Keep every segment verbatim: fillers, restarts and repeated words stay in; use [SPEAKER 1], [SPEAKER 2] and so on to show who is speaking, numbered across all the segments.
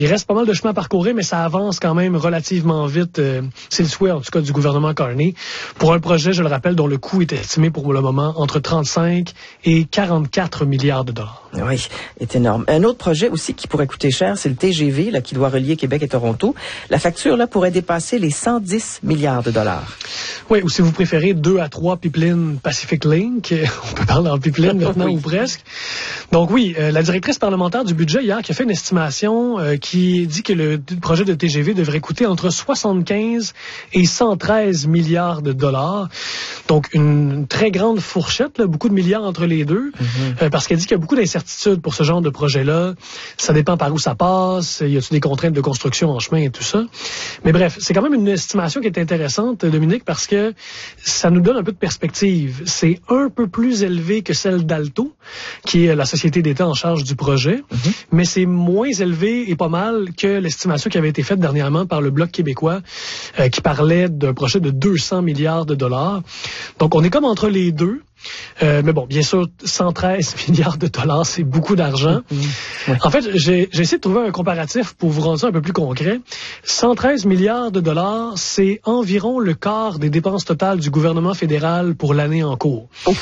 [SPEAKER 1] Il reste pas mal de chemin à parcourir, mais ça avance quand même relativement vite. Euh, c'est le souhait, en tout cas, du gouvernement Carney. Pour un projet, je le rappelle, dont le coût est estimé pour le moment entre trente-cinq et quarante-quatre milliards de dollars.
[SPEAKER 2] Oui, c'est énorme. Un autre projet aussi qui pourrait coûter cher, c'est le T G V, là, qui doit relier Québec et Toronto. La facture, là, pourrait dépasser les cent dix milliards de dollars.
[SPEAKER 1] Oui, ou si vous préférez, deux à trois pipelines Pacific Link. On peut parler en pipeline maintenant oui. ou presque. Donc oui, euh, la directrice parlementaire du budget hier qui a fait une estimation euh, qui dit que le projet de T G V devrait coûter entre soixante-quinze et cent treize milliards de dollars. Donc une très grande fourchette, là, beaucoup de milliards entre les deux, mm-hmm. euh, parce qu'elle dit qu'il y a beaucoup d'incertitudes pour ce genre de projet-là. Ça dépend par où ça passe, y a-t-il des contraintes de construction en chemin et tout ça. Mais bref, c'est quand même une estimation qui est intéressante, Dominique, parce que ça nous donne un peu de perspective. C'est un peu plus élevé que celle d'Alto, qui est la société d'État en charge du projet, mm-hmm. mais c'est moins élevé et pas mal que l'estimation qui avait été faite dernièrement par le Bloc québécois, euh, qui parlait d'un projet de deux cents milliards de dollars. Donc, on est comme entre les deux. Euh, mais bon, bien sûr, cent treize milliards de dollars, c'est beaucoup d'argent. Mmh, ouais. En fait, j'ai, j'ai essayé de trouver un comparatif pour vous rendre ça un peu plus concret. cent treize milliards de dollars, c'est environ le quart des dépenses totales du gouvernement fédéral pour l'année en cours. Oh.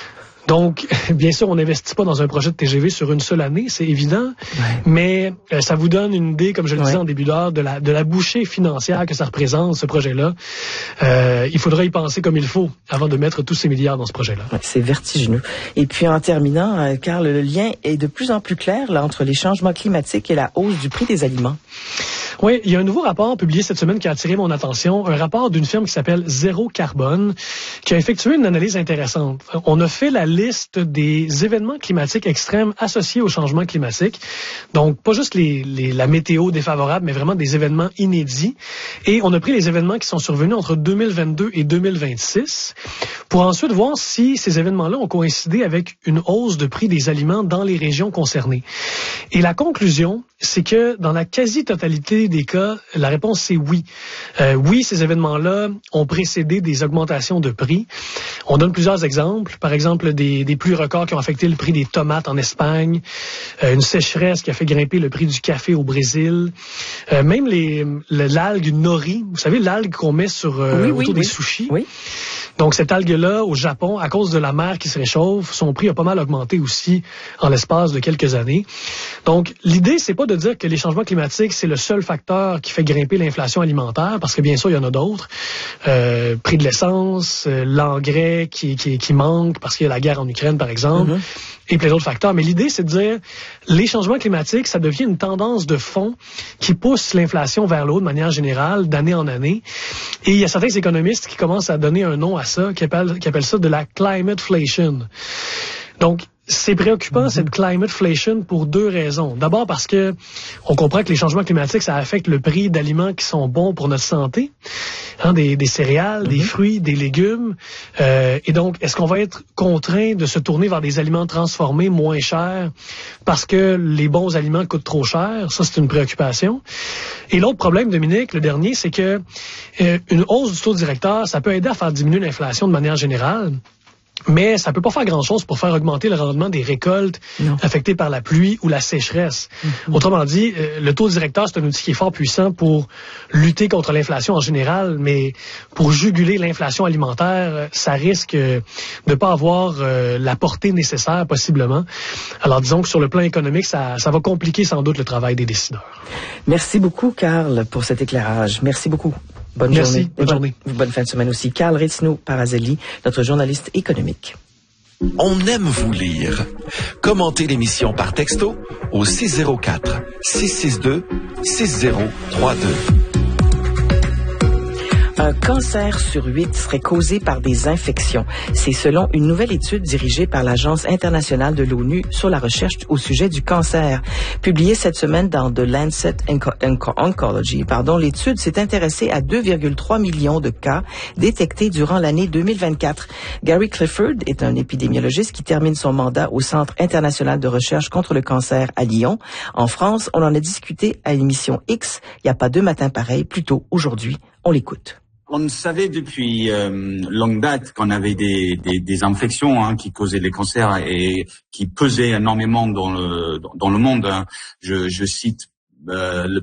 [SPEAKER 1] Donc, bien sûr, on n'investit pas dans un projet de T G V sur une seule année, c'est évident, ouais. mais euh, ça vous donne une idée, comme je le ouais. disais en début d'heure, de la, de la bouchée financière que ça représente, ce projet-là. Euh, il faudra y penser comme il faut avant de mettre tous ces milliards dans ce projet-là.
[SPEAKER 2] Ouais, c'est vertigineux. Et puis, en terminant, euh, Carl, le lien est de plus en plus clair là, entre les changements climatiques et la hausse du prix des aliments.
[SPEAKER 1] Oui, il y a un nouveau rapport publié cette semaine qui a attiré mon attention, un rapport d'une firme qui s'appelle Zéro Carbone, qui a effectué une analyse intéressante. On a fait la liste des événements climatiques extrêmes associés au changement climatique, donc pas juste les, les, la météo défavorable, mais vraiment des événements inédits. Et on a pris les événements qui sont survenus entre deux mille vingt-deux et deux mille vingt-six, pour ensuite voir si ces événements-là ont coïncidé avec une hausse de prix des aliments dans les régions concernées. Et la conclusion, c'est que dans la quasi-totalité des cas, la réponse c'est oui. Euh, oui, ces événements-là ont précédé des augmentations de prix. On donne plusieurs exemples. Par exemple, des, des pluies records qui ont affecté le prix des tomates en Espagne, euh, une sécheresse qui a fait grimper le prix du café au Brésil, euh, même les, l'algue nori, vous savez, l'algue qu'on met sur euh,
[SPEAKER 2] oui,
[SPEAKER 1] autour
[SPEAKER 2] oui,
[SPEAKER 1] des
[SPEAKER 2] oui.
[SPEAKER 1] sushis.
[SPEAKER 2] Oui.
[SPEAKER 1] Donc, cette algue-là, au Japon, à cause de la mer qui se réchauffe, son prix a pas mal augmenté aussi en l'espace de quelques années. Donc, l'idée, c'est pas de dire que les changements climatiques, c'est le seul facteur qui fait grimper l'inflation alimentaire, parce que bien sûr, il y en a d'autres. Euh, prix de l'essence, euh, l'engrais qui, qui, qui manque parce qu'il y a la guerre en Ukraine, par exemple, mm-hmm. et plein d'autres facteurs. Mais l'idée, c'est de dire, les changements climatiques, ça devient une tendance de fond qui pousse l'inflation vers le haut de manière générale, d'année en année. Et il y a certains économistes qui commencent à donner un nom à ça, qui appellent, qui appellent ça de la climateflation. Donc, c'est préoccupant, mm-hmm. cette climateflation, pour deux raisons. D'abord parce que on comprend que les changements climatiques, ça affecte le prix d'aliments qui sont bons pour notre santé, hein, des, des céréales, mm-hmm. des fruits, des légumes. Euh, et donc, est-ce qu'on va être contraint de se tourner vers des aliments transformés moins chers parce que les bons aliments coûtent trop cher? Ça, c'est une préoccupation. Et l'autre problème, Dominique, le dernier, c'est que euh, une hausse du taux directeur, ça peut aider à faire diminuer l'inflation de manière générale. Mais ça peut pas faire grand-chose pour faire augmenter le rendement des récoltes non. affectées par la pluie ou la sécheresse. Mm-hmm. Autrement dit, euh, le taux directeur, c'est un outil qui est fort puissant pour lutter contre l'inflation en général, mais pour juguler l'inflation alimentaire, ça risque euh, de pas avoir euh, la portée nécessaire, possiblement. Alors, disons que sur le plan économique, ça, ça va compliquer sans doute le travail des décideurs.
[SPEAKER 2] Merci beaucoup, Carl, pour cet éclairage. Merci beaucoup. Bonne
[SPEAKER 1] Merci,
[SPEAKER 2] journée.
[SPEAKER 1] bonne journée.
[SPEAKER 2] Bonne, bonne fin de semaine aussi. Carl Ritzno-Parazelli, notre journaliste économique.
[SPEAKER 3] On aime vous lire. Commentez l'émission par texto au six zéro quatre, six six deux, six zéro trois deux.
[SPEAKER 2] Un cancer sur huit serait causé par des infections. C'est selon une nouvelle étude dirigée par l'Agence internationale de l'ONU sur la recherche au sujet du cancer. Publiée cette semaine dans The Lancet Oncology, pardon, l'étude s'est intéressée à deux virgule trois millions de cas détectés durant l'année deux mille vingt-quatre. Gary Clifford est un épidémiologiste qui termine son mandat au Centre international de recherche contre le cancer à Lyon. En France, on en a discuté à l'émission X, il n'y a pas deux matins pareils, plus tôt aujourd'hui. On l'écoute.
[SPEAKER 4] On savait depuis euh, longue date qu'on avait des, des, des infections hein, qui causaient les cancers et qui pesaient énormément dans le, dans le monde. Hein. Je, je cite euh, le